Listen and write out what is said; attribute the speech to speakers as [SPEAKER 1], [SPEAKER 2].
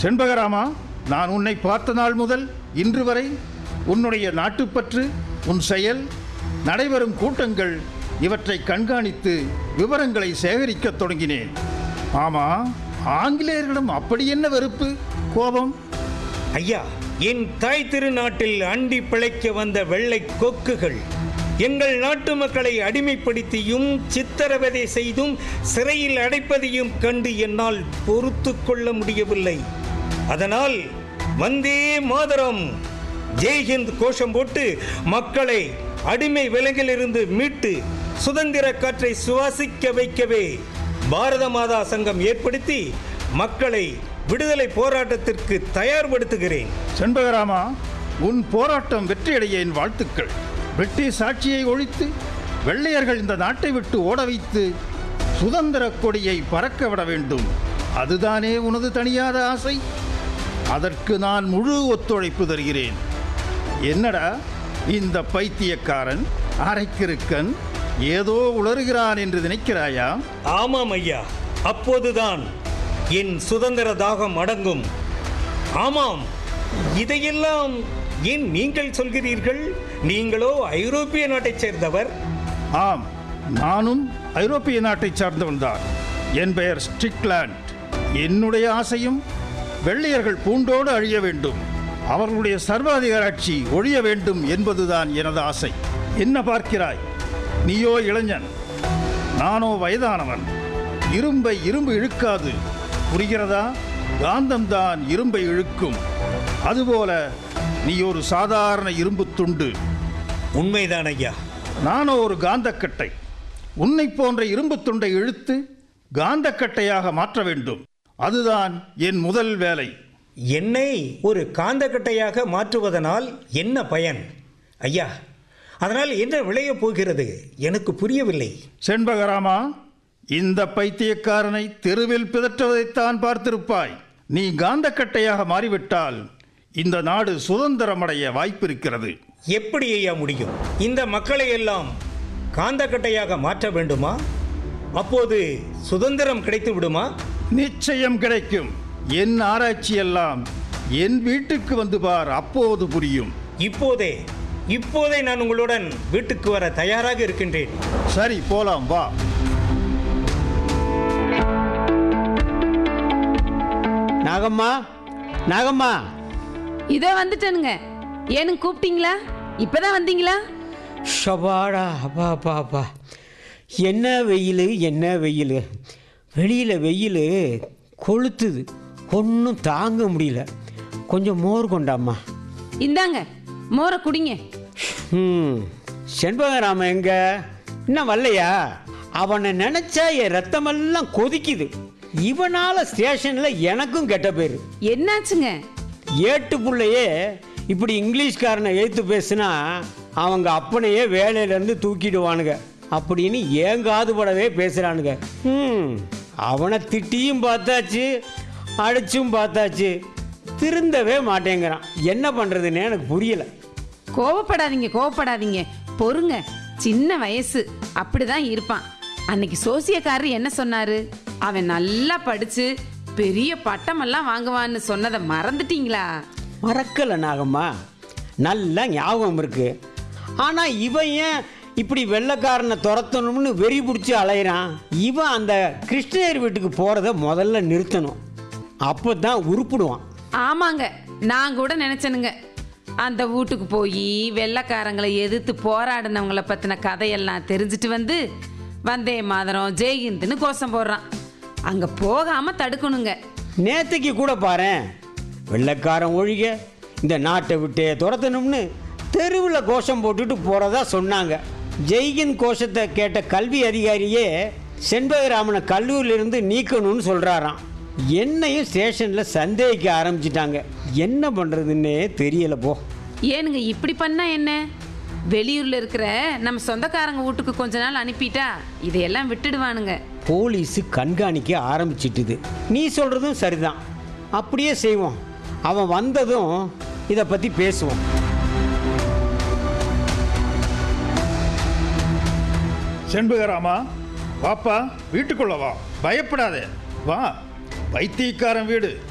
[SPEAKER 1] செண்பகராமா, நான் உன்னை பார்த்த நாள் முதல் இன்று வரை உன்னுடைய நாட்டுப்பற்று, உன் செயல், நடைபெறும் கூட்டங்கள் இவற்றை கண்காணித்து விவரங்களை சேகரிக்கத் தொடங்கினேன். ஆமா, ஆங்கிலேயர்களிடம் அப்படி என்ன வெறுப்பு, கோபம்?
[SPEAKER 2] ஐயா, என் தாய் திருநாட்டில் அண்டி பிழைக்க வந்த வெள்ளை கொக்குகள் எங்கள் நாட்டு மக்களை அடிமைப்படுத்தியும் சித்திரவதை செய்தும் சிறையில் அடைப்பதையும் கண்டு என்னால் பொறுத்து கொள்ள முடியவில்லை. அதனால் வந்தே மாதரம், ஜெய்ஹிந்த் கோஷம் போட்டு மக்களை அடிமை விலங்கிலிருந்து மீட்டு சுதந்திர காற்றை சுவாசிக்க வைக்கவே பாரத மாதா சங்கம் ஏற்படுத்தி மக்களை விடுதலை போராட்டத்திற்கு தயார்படுத்துகிறேன்.
[SPEAKER 1] செண்பகராமா, உன் போராட்டம் வெற்றியடைய என் வாழ்த்துக்கள். பிரிட்டிஷ் ஆட்சியை ஒழித்து வெள்ளையர்கள் இந்த நாட்டை விட்டு ஓட வைத்து சுதந்திர கொடியை பறக்க விட வேண்டும். அதுதானே உனது தனியாத ஆசை? அதற்கு நான் முழு ஒத்துழைப்பு தருகிறேன். என்னடா இந்த பைத்தியக்காரன் அரைக்கிருக்கன் ஏதோ உளறுகிறான் என்று நினைக்கிறாயா?
[SPEAKER 2] ஆமாம் ஐயா, அப்போதுதான் என் சுதந்திர தாகம் அடங்கும். ஆமாம், இதையெல்லாம் ஏன் நீங்கள் சொல்கிறீர்கள்? நீங்களோ ஐரோப்பிய நாட்டைச் சேர்ந்தவர்.
[SPEAKER 1] ஆம், நானும் ஐரோப்பிய நாட்டைச் சார்ந்தவன்தான். என் பெயர் ஸ்டிக்லாண்ட். என்னுடைய ஆசையும் வெள்ளையர்கள் பூண்டோடு அழிய வேண்டும், அவர்களுடைய சர்வாதிகாராட்சி ஒழிய வேண்டும் என்பதுதான் எனது ஆசை. என்ன பார்க்கிறாய்? நீயோ இளைஞன், நானோ வயதானவன். இரும்பை இரும்பு இழுக்காது, புரிகிறதா? காந்தம்தான் இரும்பை இழுக்கும். அதுபோல நீ ஒரு சாதாரண இரும்பு துண்டு.
[SPEAKER 2] உண்மைதான் ஐயா.
[SPEAKER 1] நானோ ஒரு காந்தக்கட்டை. உன்னை போன்ற இரும்பு துண்டை இழுத்து காந்தக்கட்டையாக மாற்ற வேண்டும். அதுதான் என் முதல் வேலை.
[SPEAKER 2] என்னை ஒரு காந்தக்கட்டையாக மாற்றுவதனால் என்ன பயன் ஐயா? அதனால் என்ன விளையப் போகிறது எனக்கு புரியவில்லை.
[SPEAKER 1] செண்பகராமா, இந்த பைத்தியக்காரனை தெருவில் பிதற்றுவதைத்தான் பார்த்திருப்பாய். நீ காந்தக்கட்டையாக மாறிவிட்டால் இந்த நாடு சுதந்திரமடைய வாய்ப்பிருக்கிறது.
[SPEAKER 2] எப்படி ஐயா முடியும்? இந்த மக்களை எல்லாம் காந்தக்கட்டையாக மாற்ற வேண்டுமா? அப்போது சுதந்திரம் கிடைத்து விடுமா?
[SPEAKER 1] நிச்சயம் கிடைக்கும். என் ஆராய்ச்சி எல்லாம் என் வீட்டுக்கு வந்து பார், அப்போது புரியும்.
[SPEAKER 2] இப்போதே நான் உங்களுடன் வீட்டுக்கு வர தயாராக இருக்கின்றேன்.
[SPEAKER 1] சரி, போலாம், வா.
[SPEAKER 3] நாகம்மா,
[SPEAKER 4] இதோ வந்துட்டேனுங்க. ஏனுங்க கூப்பிட்டீங்களா? இப்பதான் வந்தீங்களா?
[SPEAKER 3] ஷபாடா, அப்பா, என்ன வெயில். வெளியில் வெயில் கொளுத்துது, ஒன்றும் தாங்க முடியல. கொஞ்சம் மோர் கொண்டாம்மா.
[SPEAKER 4] இந்தாங்க, மோரை குடிங்க.
[SPEAKER 3] செண்பகராமன் எங்க? இன்னும் வரலையா? அவனை நினைச்சா என் ரத்தமெல்லாம் கொதிக்குது. இவனால ஸ்டேஷன்ல எனக்கும் கெட்ட பேரு.
[SPEAKER 4] என்னாச்சுங்க?
[SPEAKER 3] ஏட்டு புள்ளையே இப்படி இங்கிலீஷ்காரனை எழுத்து பேசுனா அவங்க அப்பனையே வேலையிலேருந்து தூக்கிடுவானுங்க அப்படின்னு ஏங்காதுபடவே பேசுகிறானுங்க. அவனை திட்டியும் பார்த்தாச்சு, அடிச்சும் பார்த்தாச்சு, திருந்தவே மாட்டேங்கிறான். என்ன பண்ணுறதுன்னு எனக்கு புரியலை.
[SPEAKER 4] கோவப்படாதீங்க, பொறுங்க. சின்ன வயசு, அப்படிதான் இருப்பான். அன்னைக்கு சோசியக்காரர் என்ன சொன்னாரு? அவன் நல்லா படிச்சு பெரிய பட்டமெல்லாம் வாங்குவான்னு சொன்னதை மறந்துட்டீங்களா?
[SPEAKER 3] மறக்கலை நாகம்மா, நல்லா ஞாபகம் இருக்கு. ஆனால் இவன் ஏன் இப்படி வெள்ளைக்காரனை துரத்தணும்னு வெறி பிடிச்சி அலையிறான்? இவன் அந்த கிருஷ்ணகிரி வீட்டுக்கு போகிறத முதல்ல நிறுத்தணும், அப்போ தான் உருப்பிடுவான்.
[SPEAKER 4] ஆமாங்க, நான் கூட நினைச்சனுங்க. அந்த வீட்டுக்கு போய் வெள்ளைக்காரங்களை எதிர்த்து போராடினவங்களை பற்றின கதையெல்லாம் தெரிஞ்சுட்டு வந்து வந்தே மாதரம் ஜெய்ஹிந்த்னு கோஷம் போடுறான். அங்கே போகாமல் தடுக்கணுங்க.
[SPEAKER 3] நேற்றுக்கு கூட பாரேன், வெள்ளைக்காரன் ஒழிக இந்த நாட்டை விட்டே துரத்தணும்னு தெருவில் கோஷம் போட்டுட்டு போகிறதா சொன்னாங்க. ஜெய்ஹிந்த் கோஷத்தை கேட்ட கல்வி அதிகாரியே செண்பகராமனை கல்லூரியிலிருந்து நீக்கணும்னு சொல்கிறாராம். என்னையும் ஸ்டேஷனில் சந்தேகிக்க ஆரம்பிச்சிட்டாங்க. என்ன பண்ணுறதுன்னே தெரியலை. போ.
[SPEAKER 4] ஏனுங்க இப்படி பண்ணா என்ன? வெளியூரில் இருக்கிற நம்ம சொந்தக்காரங்க வீட்டுக்கு கொஞ்ச நாள் அனுப்பிட்டா இதையெல்லாம் விட்டுடுவானுங்க.
[SPEAKER 3] போலீஸு கண்காணிக்க ஆரம்பிச்சிட்டுது. நீ சொல்கிறதும் சரிதான், அப்படியே செய்வோம். அவன் வந்ததும் இதை பற்றி பேசுவோம்.
[SPEAKER 1] செண்பகராமா, வாப்பா, வீட்டுக்குள்ள வா, பயப்படாதே, வா. பைத்தியக்காரன் வீடு,